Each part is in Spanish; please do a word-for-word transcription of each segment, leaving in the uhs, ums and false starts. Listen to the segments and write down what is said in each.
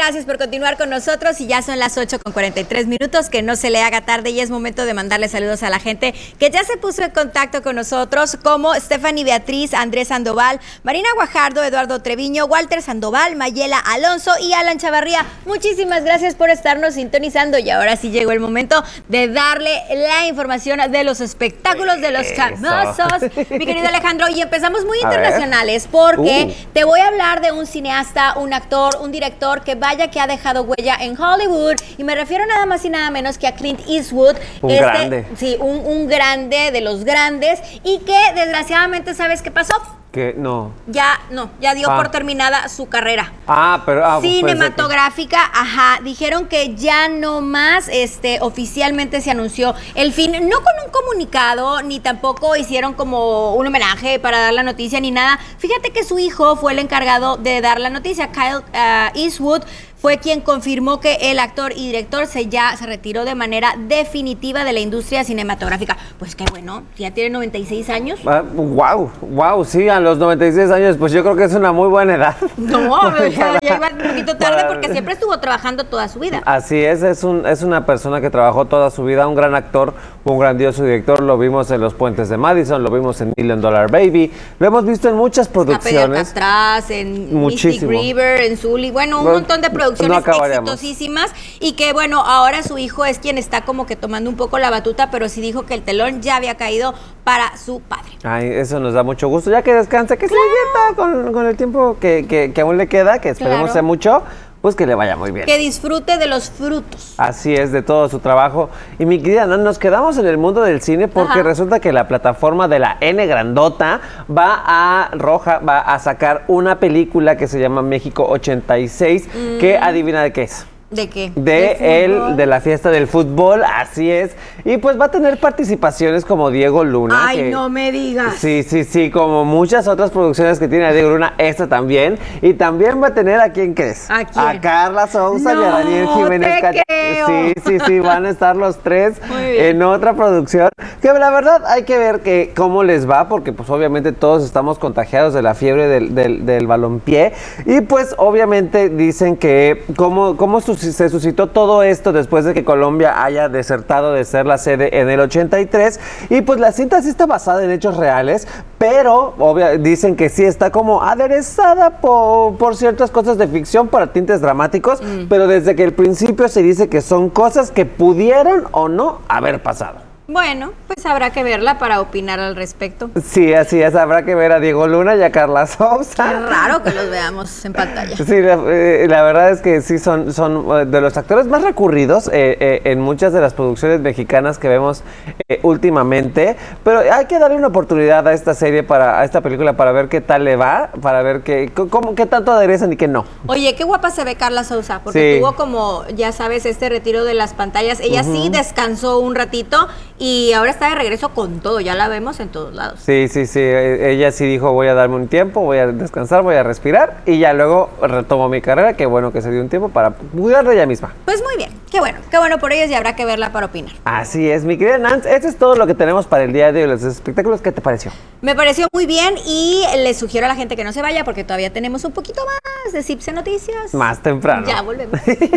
gracias por continuar con nosotros y ya son las ocho con cuarenta y tres minutos, que no se le haga tarde y es momento de mandarle saludos a la gente que ya se puso en contacto con nosotros, como Stephanie Beatriz, Andrés Sandoval, Marina Guajardo, Eduardo Treviño, Walter Sandoval, Mayela Alonso y Alan Chavarría. Muchísimas gracias por estarnos sintonizando y ahora sí llegó el momento de darle la información de los espectáculos de los famosos, mi querido Alejandro, y empezamos muy internacionales porque uh. te voy a hablar de un cineasta, un actor, un director que vaya que ha dejado huella en Hollywood, y me refiero nada más y nada menos que a Clint Eastwood. Un este, grande. Sí, un, un grande de los grandes, y que desgraciadamente, ¿sabes qué pasó? Que no. Ya, no, ya dio ah. por terminada su carrera. Ah, pero... Ah, cinematográfica, que... ajá. Dijeron que ya no más, este, oficialmente se anunció el fin, no con un comunicado, ni tampoco hicieron como un homenaje para dar la noticia, ni nada. Fíjate que su hijo fue el encargado de dar la noticia, Kyle uh, Eastwood, fue quien confirmó que el actor y director se ya se retiró de manera definitiva de la industria cinematográfica. Pues qué bueno, ya tiene noventa y seis años. Ah, wow, wow, sí, a los noventa y seis años, pues yo creo que es una muy buena edad. No, ya, ya iba un poquito tarde porque siempre estuvo trabajando toda su vida. Así es, es, un, es una persona que trabajó toda su vida, un gran actor, un grandioso director. Lo vimos en Los Puentes de Madison, lo vimos en Million Dollar Baby, lo hemos visto en muchas producciones. Atrás, en Muchísimo. Mystic River, en Sully, bueno, un no, montón de producciones no exitosísimas, y que bueno, ahora su hijo es quien está como que tomando un poco la batuta, pero sí dijo que el telón ya había caído para su padre. Ay, eso nos da mucho gusto, ya que descanse, que claro. se divierta con, con el tiempo que, que, que aún le queda, que esperemos claro. sea mucho. Pues que le vaya muy bien. Que disfrute de los frutos. Así es, de todo su trabajo. Y mi querida, no, nos quedamos en el mundo del cine porque Ajá. resulta que la plataforma de la N grandota va a Roja, va a sacar una película que se llama México ochenta y seis, mm. que adivina de qué es. ¿De qué? De el, de la fiesta del fútbol, así es. Y pues va a tener participaciones como Diego Luna. Ay, que, no me digas. Sí, sí, sí, como muchas otras producciones que tiene a Diego Luna, esta también. Y también va a tener a quién crees. ¿A quién? A Carla Souza no, y a Daniel Jiménez. Te creo. Sí, sí, sí, van a estar los tres en otra producción. Que la verdad hay que ver que cómo les va, porque pues obviamente todos estamos contagiados de la fiebre del, del, del balompié. Y pues obviamente dicen que cómo, cómo sus se suscitó todo esto después de que Colombia haya desertado de ser la sede en el ochenta y tres, y pues la cinta sí está basada en hechos reales, pero obvia, dicen que sí está como aderezada por, por ciertas cosas de ficción para tintes dramáticos, mm. pero desde que el principio se dice que son cosas que pudieron o no haber pasado. Bueno, pues habrá que verla para opinar al respecto. Sí, así es, habrá que ver a Diego Luna y a Carla Souza. Qué raro que los veamos en pantalla. Sí, la, eh, la verdad es que sí son, son de los actores más recurridos eh, eh, en muchas de las producciones mexicanas que vemos eh, últimamente, pero hay que darle una oportunidad a esta serie, para a esta película, para ver qué tal le va, para ver qué, cómo, qué tanto aderezan y qué no. Oye, qué guapa se ve Carla Souza, porque sí. tuvo como, ya sabes, este retiro de las pantallas. Ella uh-huh. sí descansó un ratito y ahora está de regreso con todo, ya la vemos en todos lados. Sí, sí, sí, ella sí dijo, voy a darme un tiempo, voy a descansar, voy a respirar, y ya luego retomo mi carrera. Qué bueno que se dio un tiempo para cuidar de ella misma. Pues muy bien, qué bueno, qué bueno por ellos, y habrá que verla para opinar. Así es, mi querida Nance, esto es todo lo que tenemos para el día de hoy, los espectáculos. ¿Qué te pareció? Me pareció muy bien, y les sugiero a la gente que no se vaya, porque todavía tenemos un poquito más de Cipse Noticias. Más temprano. Ya volvemos.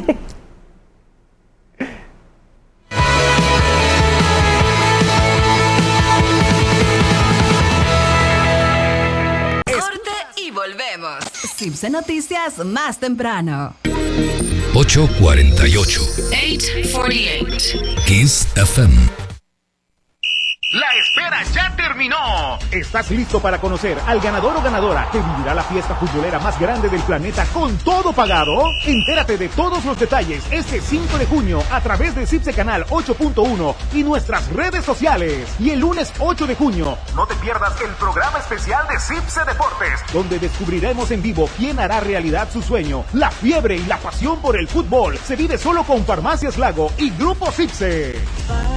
Volvemos. Cipse Noticias más temprano. ocho cuarenta y ocho. ocho cuarenta y ocho. Kiss F M. ¡La espera ya terminó! ¿Estás listo para conocer al ganador o ganadora que vivirá la fiesta futbolera más grande del planeta con todo pagado? Entérate de todos los detalles este cinco de junio a través de Cipse Canal ocho punto uno y nuestras redes sociales. Y el lunes ocho de junio, no te pierdas el programa especial de Cipse Deportes, donde descubriremos en vivo quién hará realidad su sueño. La fiebre y la pasión por el fútbol se vive solo con Farmacias Lago y Grupo Cipse.